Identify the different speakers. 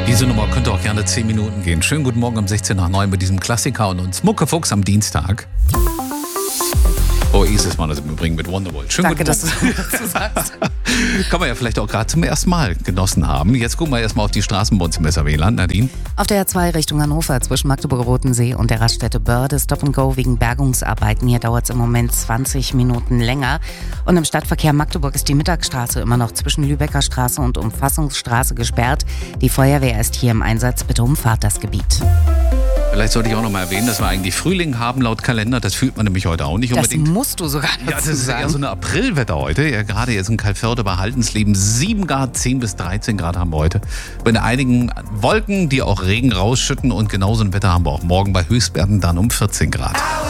Speaker 1: Diese Nummer könnte auch gerne 10 Minuten gehen. Schönen guten Morgen um 16 nach 9 mit diesem Klassiker und uns Muckefuchs am Dienstag. Oasis war das im Übrigen mit Wonderwall. Schönen
Speaker 2: Danke,
Speaker 1: guten Morgen.
Speaker 2: dass du dazu sagst.
Speaker 1: Kann man ja vielleicht auch gerade zum ersten Mal genossen haben. Jetzt gucken wir erstmal auf die Straßen bei uns im SRW-Land, Nadine.
Speaker 2: Auf der A2 Richtung Hannover zwischen Magdeburg-Rotensee und der Raststätte Börde Stop and Go wegen Bergungsarbeiten. Hier dauert es im Moment 20 Minuten länger. Und im Stadtverkehr Magdeburg ist die Mittagsstraße immer noch zwischen Lübecker Straße und Umfassungsstraße gesperrt. Die Feuerwehr ist hier im Einsatz. Bitte umfahrt das Gebiet.
Speaker 1: Vielleicht sollte ich auch noch mal erwähnen, dass wir eigentlich Frühling haben laut Kalender. Das fühlt man nämlich heute auch nicht unbedingt.
Speaker 2: Das musst du sogar dazu
Speaker 1: Ja, das ist
Speaker 2: sagen.
Speaker 1: eher so eine Aprilwetter heute. Ja, gerade jetzt in Kalförde bei Haldensleben 7 Grad, 10 bis 13 Grad haben wir heute. Bei einigen Wolken, die auch Regen rausschütten und genauso ein Wetter haben wir auch morgen bei Höchstwerten dann um 14 Grad.